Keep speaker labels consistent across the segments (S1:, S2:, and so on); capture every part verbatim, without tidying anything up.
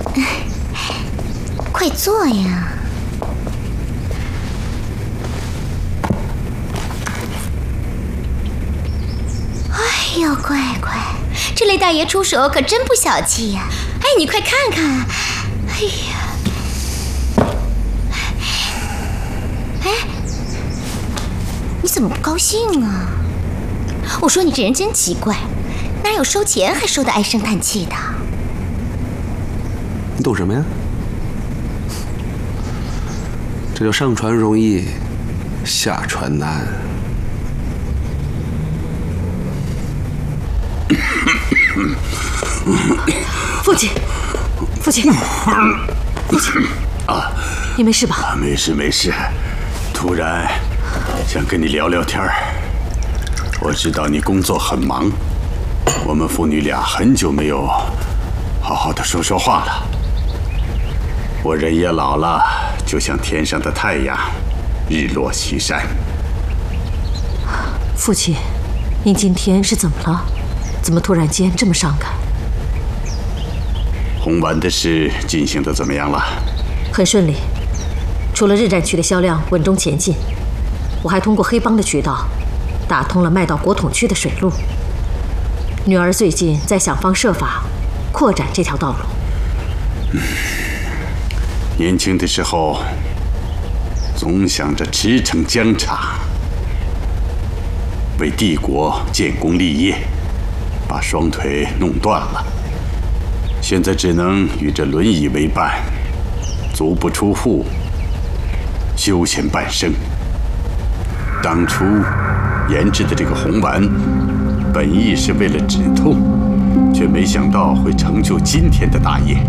S1: 快坐呀！哎呦，乖乖，这雷大爷出手可真不小气呀！哎，你快看看，哎呀，哎，你怎么不高兴啊？我说你这人真奇怪，哪有收钱还收得唉声叹气的？
S2: 你懂什么呀？这叫上船容易，下船难。
S3: 父亲，父亲，父亲，
S4: 啊，
S3: 你没事吧？
S4: 啊，没事没事，突然想跟你聊聊天儿。我知道你工作很忙，我们父女俩很久没有好好的说说话了。我人也老了，就像天上的太阳，日落西山。
S3: 父亲，您今天是怎么了？怎么突然间这么伤感？
S4: 红丸的事进行得怎么样了？
S3: 很顺利，除了日战区的销量稳中前进，我还通过黑帮的渠道打通了卖到国统区的水路。女儿最近在想方设法扩展这条道路。
S4: 嗯，年轻的时候总想着驰骋疆场，为帝国建功立业，把双腿弄断了，现在只能与这轮椅为伴，足不出户，休闲半生。当初研制的这个红丸，本意是为了止痛，却没想到会成就今天的大业。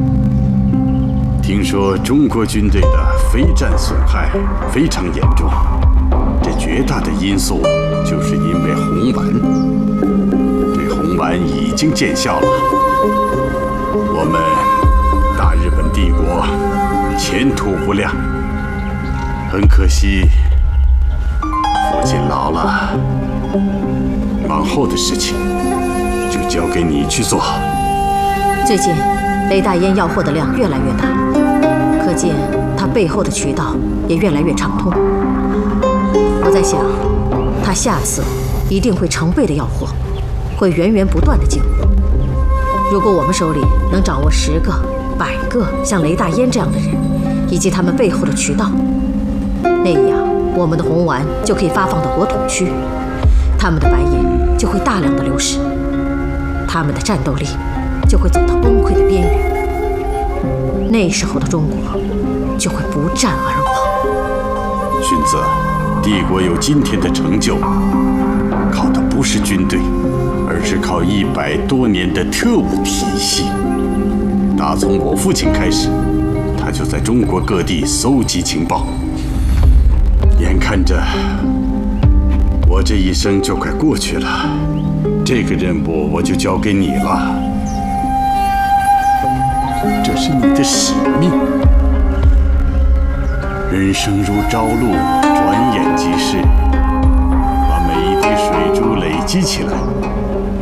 S4: 听说中国军队的非战损害非常严重，这绝大的因素就是因为红丸。这红丸已经见效了，我们大日本帝国前途无量。很可惜，父亲老了，往后的事情就交给你去做。
S3: 最近雷大烟要货的量越来越大，可见他背后的渠道也越来越畅通。我在想，他下次一定会成倍的要货，会源源不断的进货。如果我们手里能掌握十个、百个像雷大烟这样的人，以及他们背后的渠道，那样我们的红丸就可以发放到国统区，他们的白银就会大量的流失，他们的战斗力就会走到崩溃的边缘。那时候的中国就会不战而亡。
S4: 荀子，帝国有今天的成就，靠的不是军队，而是靠一百多年的特务体系。打从我父亲开始，他就在中国各地搜集情报。眼看着我这一生就快过去了，这个任务我就交给你了。这是你的使命。人生如朝露，转眼即逝。把每一滴水珠累积起来，